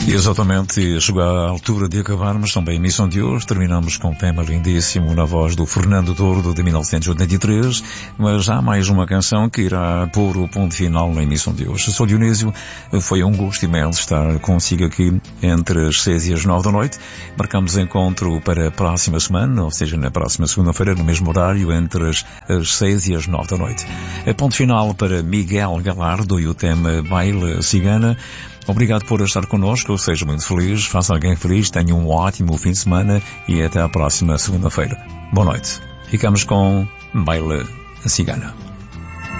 E exatamente, chegou a altura de acabarmos também a emissão de hoje. Terminamos com um tema lindíssimo na voz do Fernando Tordo de 1983, mas há mais uma canção que irá pôr o ponto final na emissão de hoje. Sou Dionísio, foi um gosto imenso estar consigo aqui entre as 6 e as 9 da noite. Marcamos encontro para a próxima semana, ou seja, na próxima segunda-feira, no mesmo horário, entre as 6 e as 9 da noite. A ponto final para Miguel Galardo e o tema Baile Cigana. Obrigado por estar connosco, seja muito feliz, faça alguém feliz, tenha um ótimo fim de semana e até à próxima segunda-feira. Boa noite. Ficamos com Baile Cigana.